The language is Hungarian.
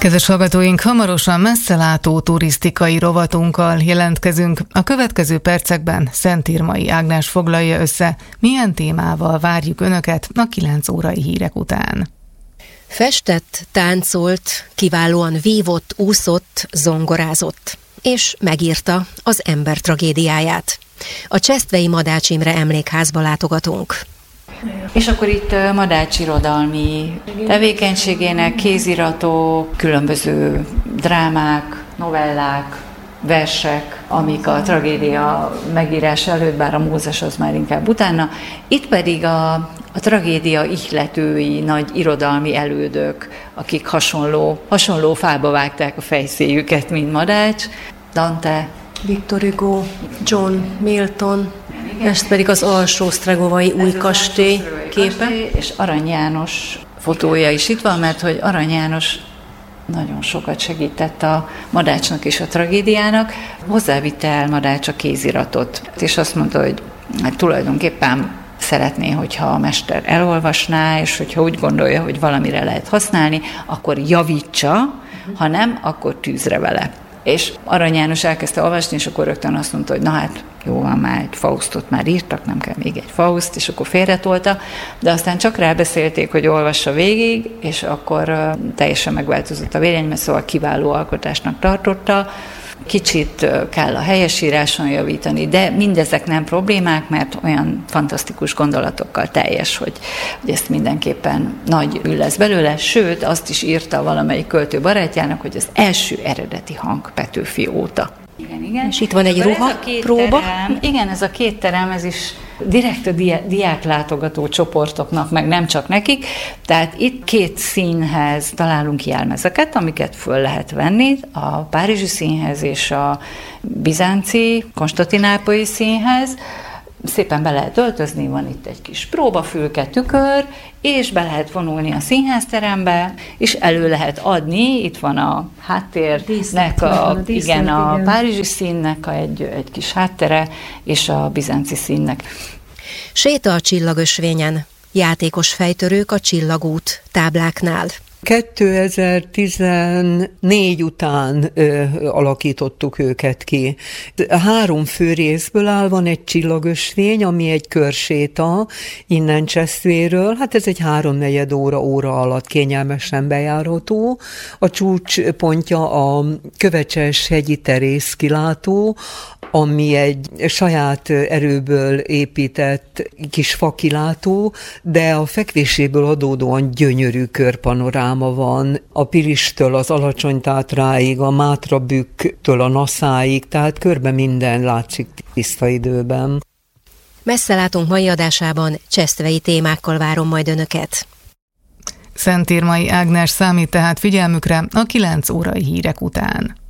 Kedves hallgatóink, hamarosan messzelátó turisztikai rovatunkkal jelentkezünk. A következő percekben Szentírmai Ágnes foglalja össze, milyen témával várjuk Önöket a 9 órai hírek után. Festett, táncolt, kiválóan vívott, úszott, zongorázott, és megírta az ember tragédiáját. A Csesztvei Madács Imre emlékházba látogatunk. És akkor itt Madács irodalmi tevékenységének kéziratok, különböző drámák, novellák, versek, amik a tragédia megírása előtt, bár a Mózes az már inkább utána. Itt pedig a tragédia ihletői, nagy irodalmi elődök, akik hasonló fába vágták a fejszéjüket, mint Madács. Dante, Victor Hugo, John Milton, ezt pedig az Alsó-Sztrágovai új kastély képe. És Arany János fotója is itt van, mert hogy Arany János nagyon sokat segített a Madácsnak és a tragédiának. Hozzávitte el Madács a kéziratot, és azt mondta, hogy hát tulajdonképpen szeretné, hogyha a mester elolvasná, és hogyha úgy gondolja, hogy valamire lehet használni, akkor javítsa, ha nem, akkor tűzre vele. És Arany János elkezdte olvasni, és akkor rögtön azt mondta, hogy na hát jó, van, már egy Faustot már írtak, nem kell még egy Faust, és akkor félretolta, de aztán csak rábeszélték, hogy olvassa végig, és akkor teljesen megváltozott a véleménye, szóval kiváló alkotásnak tartotta. Kicsit kell a helyesíráson javítani, de mindezek nem problémák, mert olyan fantasztikus gondolatokkal teljes, hogy ezt mindenképpen nagy ül lesz belőle, sőt, azt is írta valamelyik költő barátjának, hogy az első eredeti hang Petőfi óta. Igen. És itt van egy ruhapróba. Igen, ez a 2 terem, ez is direkt a diáklátogató csoportoknak, meg nem csak nekik. Tehát itt 2 színhez találunk jelmezeket, amiket föl lehet venni, a Párizsi Színhez és a Bizánci, Konstantinápolyi Színhez. Szépen be lehet öltözni, van itt egy kis próbafülke, tükör, és be lehet vonulni a színházterembe, és elő lehet adni, itt van a háttérnek, a Párizsi színnek egy kis háttere, és a bizánci színnek. Séta a csillagösvényen, játékos fejtörők a Csillagút tábláknál. 2014 után alakítottuk őket ki. 3 fő részből áll, van egy csillagösvény, ami egy körséta innen Csesztvéről. Hát ez egy 3-4 óra alatt kényelmesen bejárható. A csúcspontja a Kövecses hegyi terészkilátó, ami egy saját erőből épített kis fakilátó, de a fekvéséből adódóan gyönyörű körpanoráma van. A Piristől az Alacsony-Tátráig, a Mátrabükktől a Naszáig, tehát körbe minden látszik tiszta időben. Messzelátunk mai adásában csesztvei témákkal várom majd Önöket. Szentírmai Ágnes számít tehát figyelmükre a 9 órai hírek után.